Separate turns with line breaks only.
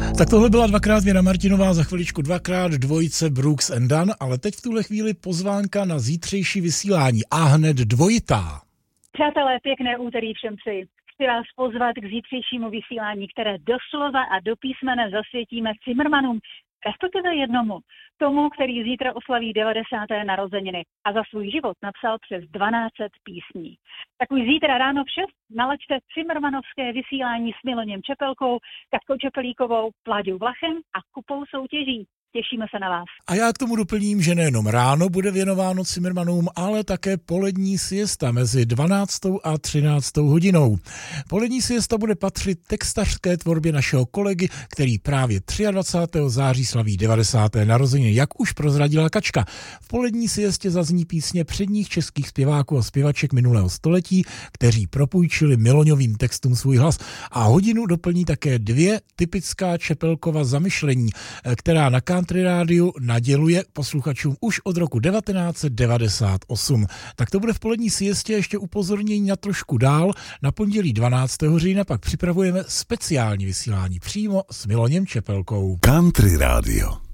Tak tohle byla dvakrát Věra Martinová, za chviličku dvakrát dvojice Brooks and Dunn, ale teď v tuhle chvíli pozvánka na zítřejší vysílání a hned dvojitá.
Přátelé, pěkné úterý všem přeji. Chci vás pozvat k zítřejšímu vysílání, které doslova a do písmene zasvětíme Cimrmanům, respektive jednomu, tomu, který zítra oslaví 90. narozeniny a za svůj život napsal přes 1200 písní. Tak už zítra ráno v 6 nalaďte Cimrmanovské vysílání s Miloněm Čepelkou, Katkou Čepelíkovou, Vláďou Vlachem a kupou soutěží. Těšíme se na vás.
A já k tomu doplním, že nejenom ráno bude věnováno Cimrmanům, ale také polední siesta mezi 12. a 13. hodinou. Polední siesta bude patřit textařské tvorbě našeho kolegy, který právě 23. září slaví 90. narozeniny, jak už prozradila Kačka. V polední siestě zazní písně předních českých zpěváků a zpěvaček minulého století, kteří propůjčili Miloňovým textům svůj hlas. A hodinu doplní také dvě typická Čepelkova zamyšlení, která na Country rádiu naděluje posluchačům už od roku 1998. Tak to bude v polední siestě, ještě upozornění na trošku dál. Na pondělí 12. října pak připravujeme speciální vysílání přímo s Miloněm Čepelkou.
Country rádio.